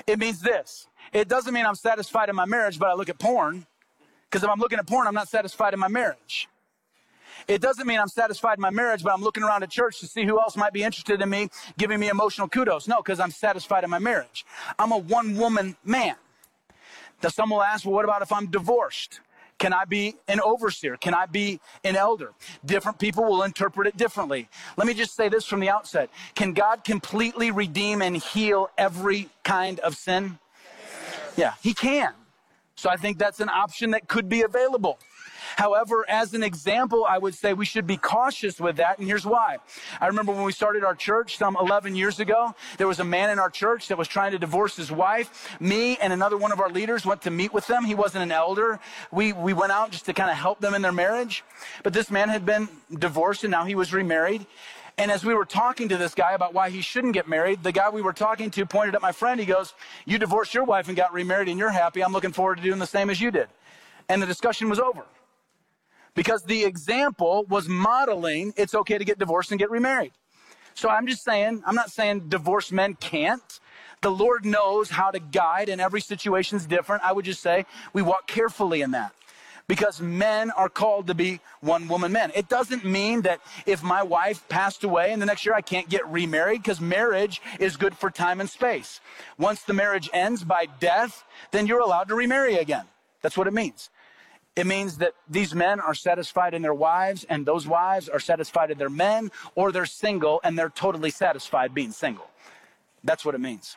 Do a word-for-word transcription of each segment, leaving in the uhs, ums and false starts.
It means this. It doesn't mean I'm satisfied in my marriage, but I look at porn. Because if I'm looking at porn, I'm not satisfied in my marriage. It doesn't mean I'm satisfied in my marriage, but I'm looking around at church to see who else might be interested in me, giving me emotional kudos. No, because I'm satisfied in my marriage. I'm a one-woman man. Now, some will ask, well, what about if I'm divorced? Can I be an overseer? Can I be an elder? Different people will interpret it differently. Let me just say this from the outset. Can God completely redeem and heal every kind of sin? Yeah, he can. So I think that's an option that could be available. However, as an example, I would say we should be cautious with that, and here's why. I remember when we started our church some eleven years ago, there was a man in our church that was trying to divorce his wife. Me and another one of our leaders went to meet with them. He wasn't an elder. We, we went out just to kind of help them in their marriage. But this man had been divorced, and now he was remarried. And as we were talking to this guy about why he shouldn't get married, the guy we were talking to pointed at my friend. He goes, you divorced your wife and got remarried, and you're happy. I'm looking forward to doing the same as you did. And the discussion was over. Because the example was modeling it's okay to get divorced and get remarried. So I'm just saying, I'm not saying divorced men can't. The Lord knows how to guide, and every situation is different. I would just say we walk carefully in that. Because men are called to be one-woman men. It doesn't mean that if my wife passed away and the next year I can't get remarried, because marriage is good for time and space. Once the marriage ends by death, then you're allowed to remarry again. That's what it means. It means that these men are satisfied in their wives, and those wives are satisfied in their men, or they're single and they're totally satisfied being single. That's what it means.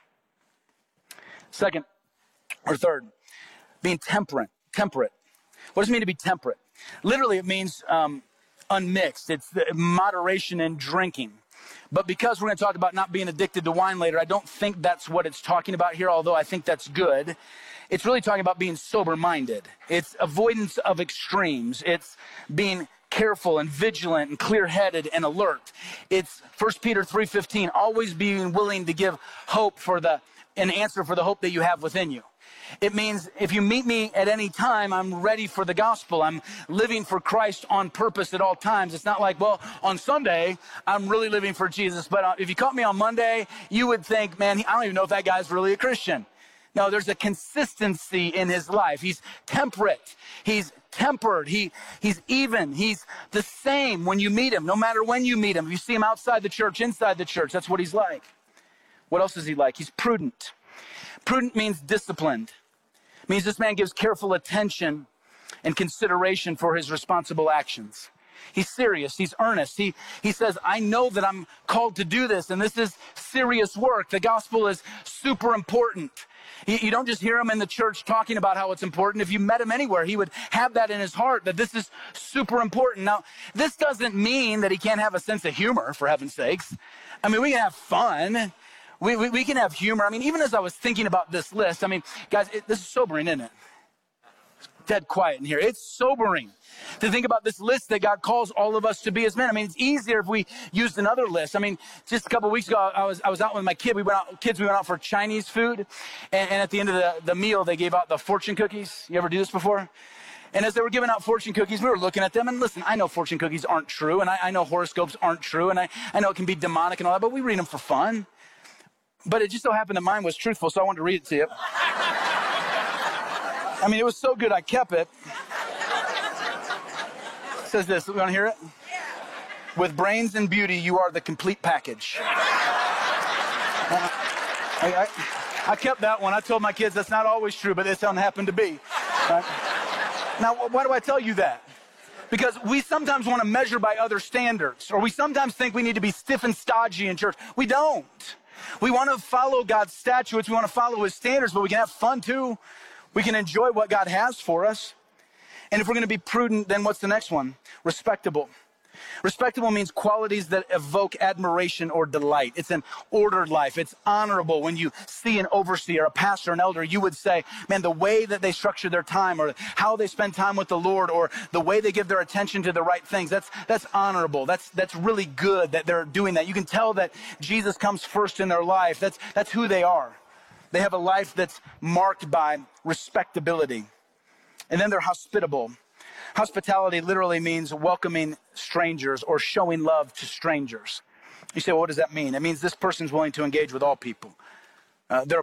Second, or third, being temperate. Temperate. What does it mean to be temperate? Literally, it means um, unmixed. It's the moderation in drinking. But because we're going to talk about not being addicted to wine later, I don't think that's what it's talking about here, although I think that's good. It's really talking about being sober-minded. It's avoidance of extremes. It's being careful and vigilant and clear-headed and alert. It's First Peter three fifteen, always being willing to give hope for the, an answer for the hope that you have within you. It means if you meet me at any time, I'm ready for the gospel. I'm living for Christ on purpose at all times. It's not like, well, on Sunday, I'm really living for Jesus. But if you caught me on Monday, you would think, man, I don't even know if that guy's really a Christian. No, there's a consistency in his life. He's temperate. He's tempered. He, he's even. He's the same when you meet him, no matter when you meet him. If you see him outside the church, inside the church, that's what he's like. What else is he like? He's prudent. Prudent means disciplined. It means this man gives careful attention and consideration for his responsible actions. He's serious. He's earnest. He, he says, I know that I'm called to do this, and this is serious work. The gospel is super important. You, you don't just hear him in the church talking about how it's important. If you met him anywhere, he would have that in his heart, that this is super important. Now, this doesn't mean that he can't have a sense of humor, for heaven's sakes. I mean, we can have fun. We, we, we can have humor. I mean, even as I was thinking about this list, I mean, guys, it, this is sobering, isn't it? It's dead quiet in here. It's sobering to think about this list that God calls all of us to be as men. I mean, it's easier if we used another list. I mean, just a couple of weeks ago, I was I was out with my kid. We went out, kids, we went out for Chinese food. And, and at the end of the, the meal, they gave out the fortune cookies. You ever do this before? And as they were giving out fortune cookies, we were looking at them. And listen, I know fortune cookies aren't true. And I, I know horoscopes aren't true. And I, I know it can be demonic and all that. But we read them for fun. But it just so happened that mine was truthful, so I wanted to read it to you. I mean, it was so good, I kept it. It says this. You want to hear it? With brains and beauty, you are the complete package. Uh, I, I, I kept that one. I told my kids that's not always true, but this one happened to be. Right? Now, why do I tell you that? Because we sometimes want to measure by other standards, or we sometimes think we need to be stiff and stodgy in church. We don't. We want to follow God's statutes. We want to follow his standards, but we can have fun too. We can enjoy what God has for us. And if we're going to be prudent, then what's the next one? Respectable. Respectable means qualities that evoke admiration or delight. It's an ordered life. It's honorable. When you see an overseer, a pastor, an elder, you would say, man, the way that they structure their time, or how they spend time with the Lord, or the way they give their attention to the right things, that's that's honorable. That's that's really good that they're doing that. You can tell that Jesus comes first in their life. That's that's who they are. They have a life that's marked by respectability. And then they're hospitable. Hospitality literally means welcoming strangers or showing love to strangers. You say, well, what does that mean? It means this person's willing to engage with all people. Uh, they're